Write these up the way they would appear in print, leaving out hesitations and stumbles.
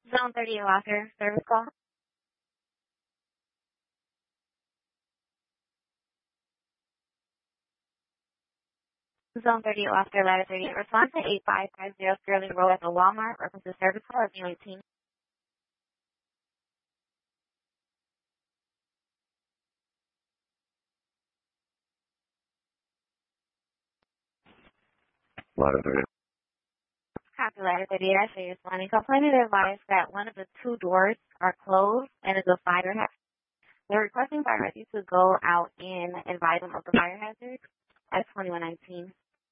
Zone 38 Locker, service call. Zone 38 Locker, ladder 38. Respond to 8550 Sterling Road at the Walmart. Reference to service call of 18. Ladder 38. Copy ladder 38. I say responding. Complainant advised that one of the two doors are closed and is a fire hazard. They're requesting fire rescue to go out and advise them of the fire hazard at 2119.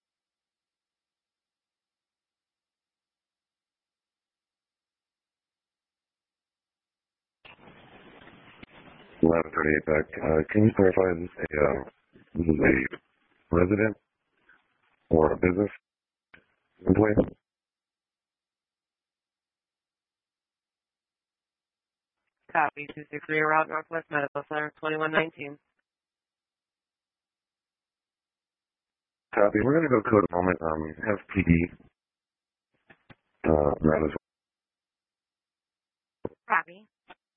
Ladder 38 back. Can you clarify, this is a resident or a business employee? Copy. 263 Route Northwest Medical Center, 2119. Copy. We're going to go code a moment. Have PD. That is Copy.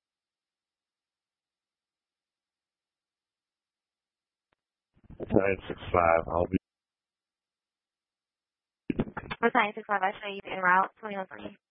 965. I'll be. For 965, I show you en route 2120.